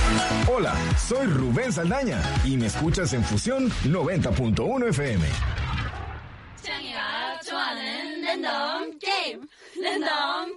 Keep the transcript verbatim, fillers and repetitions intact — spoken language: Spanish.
Hola, soy Rubén Saldaña y me escuchas en Fusión noventa punto uno F M. 짱이가 좋아하는 랜덤 게임, 랜덤